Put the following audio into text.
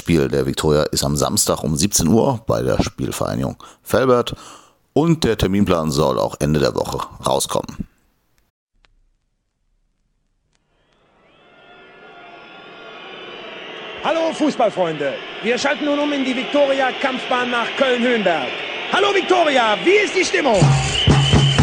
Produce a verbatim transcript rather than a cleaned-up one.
Spiel der Viktoria ist am Samstag um siebzehn Uhr bei der Spielvereinigung Velbert und der Terminplan soll auch Ende der Woche rauskommen. Hallo Fußballfreunde, wir schalten nun um in die Viktoria-Kampfbahn nach Köln-Höhenberg. Hallo Viktoria, wie ist die Stimmung?